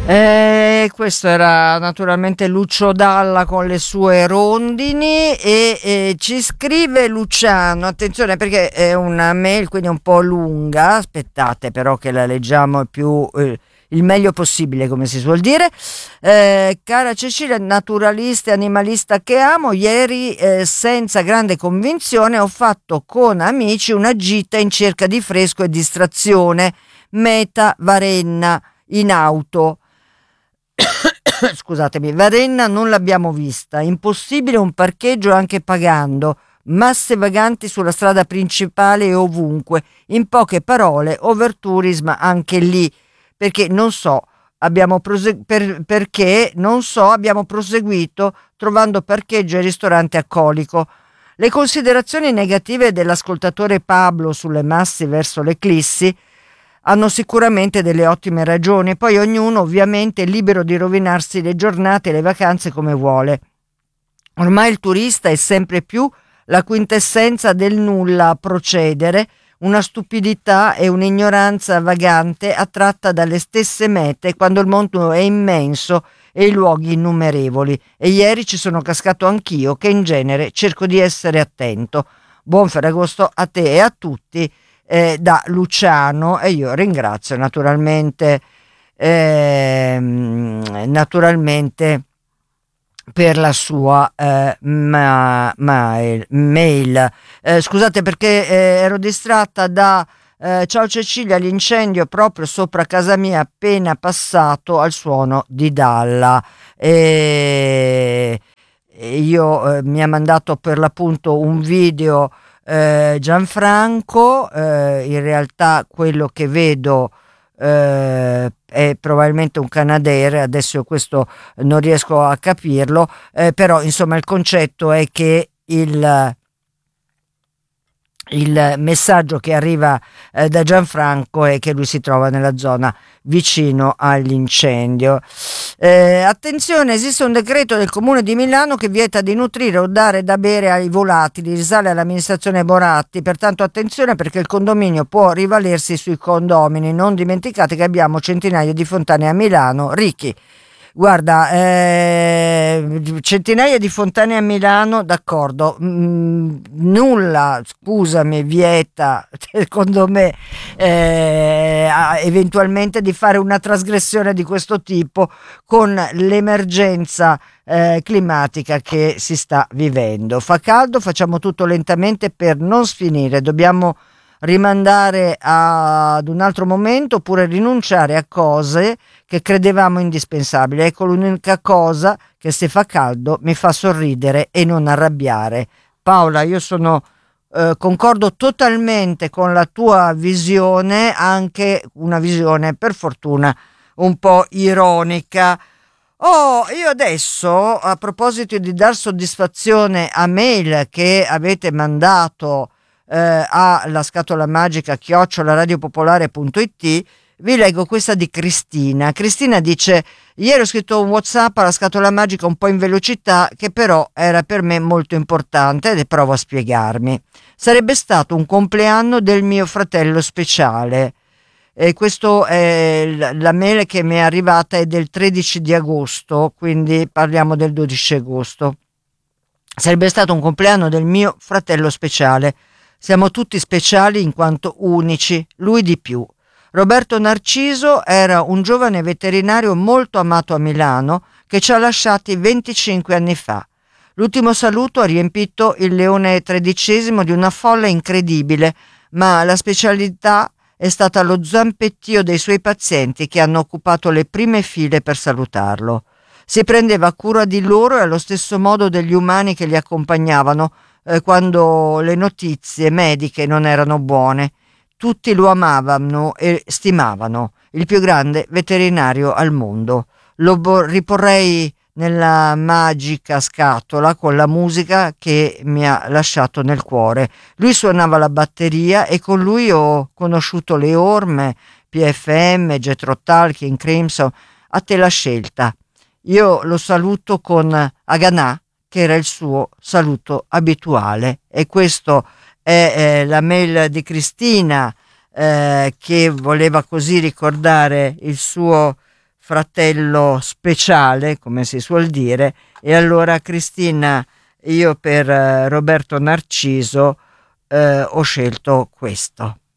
Questo era naturalmente Lucio Dalla con le sue rondini e ci scrive Luciano, attenzione perché è una mail quindi un po' lunga, aspettate però che la leggiamo il meglio possibile, come si suol dire. Cara Cecilia, naturalista e animalista che amo, ieri senza grande convinzione ho fatto con amici una gita in cerca di fresco e distrazione, meta Varenna in auto. Scusatemi, Varenna non l'abbiamo vista, impossibile un parcheggio anche pagando, masse vaganti sulla strada principale e ovunque, in poche parole overtourism anche lì, perché non so, perché non so, abbiamo proseguito trovando parcheggio e ristorante a colico. Le considerazioni negative dell'ascoltatore Pablo sulle masse verso l'eclissi hanno sicuramente delle ottime ragioni, poi ognuno ovviamente è libero di rovinarsi le giornate e le vacanze come vuole. Ormai il turista è sempre più la quintessenza del nulla a procedere, una stupidità e un'ignoranza vagante attratta dalle stesse mete quando il mondo è immenso e i luoghi innumerevoli. E ieri ci sono cascato anch'io, che in genere cerco di essere attento. Buon Ferragosto a te e a tutti. Da Luciano, e io ringrazio naturalmente per la sua mail. Scusate perché ero distratta da ciao Cecilia, l'incendio proprio sopra casa mia appena passato al suono di Dalla. Io mi ha mandato per l'appunto un video Gianfranco, in realtà quello che vedo è probabilmente un Canadair, adesso io questo non riesco a capirlo, però insomma il concetto è che il messaggio che arriva da Gianfranco è che lui si trova nella zona vicino all'incendio. Attenzione, esiste un decreto del Comune di Milano che vieta di nutrire o dare da bere ai volatili, risale all'amministrazione Moratti, pertanto attenzione perché il condominio può rivalersi sui condomini. Non dimenticate che abbiamo centinaia di fontane a Milano. Ricky, guarda, centinaia di fontane a Milano, d'accordo, nulla, scusami, vieta, secondo me, eventualmente di fare una trasgressione di questo tipo con l'emergenza climatica che si sta vivendo. Fa caldo, facciamo tutto lentamente per non sfinire, dobbiamo rimandare ad un altro momento oppure rinunciare a cose che credevamo indispensabili. Ecco l'unica cosa che se fa caldo mi fa sorridere e non arrabbiare. Paola, io concordo totalmente con la tua visione, anche una visione per fortuna un po' ironica. Oh, io adesso, a proposito di dar soddisfazione a mail che avete mandato alla scatola magica @radiopopolare.it, vi leggo questa di Cristina. Cristina dice: ieri ho scritto un WhatsApp alla scatola magica un po' in velocità, che però era per me molto importante ed provo a spiegarmi. Sarebbe stato un compleanno del mio fratello speciale. E questo è la mail che mi è arrivata, è del 13 di agosto, quindi parliamo del 12 agosto. Sarebbe stato un compleanno del mio fratello speciale. Siamo tutti speciali in quanto unici, lui di più. Roberto Narciso era un giovane veterinario molto amato a Milano che ci ha lasciati 25 anni fa. L'ultimo saluto ha riempito il Leone XIII di una folla incredibile, ma la specialità è stata lo zampettio dei suoi pazienti che hanno occupato le prime file per salutarlo. Si prendeva cura di loro e allo stesso modo degli umani che li accompagnavano quando le notizie mediche non erano buone. Tutti lo amavano e stimavano, il più grande veterinario al mondo. Lo riporrei nella magica scatola con la musica che mi ha lasciato nel cuore. Lui suonava la batteria e con lui ho conosciuto le orme, PFM, Jethro Tull, King Crimson. A te la scelta. Io lo saluto con Haganah, che era il suo saluto abituale, e questo è la mail di Cristina che voleva così ricordare il suo fratello speciale, come si suol dire. E allora, Cristina, io per Roberto Narciso ho scelto questo.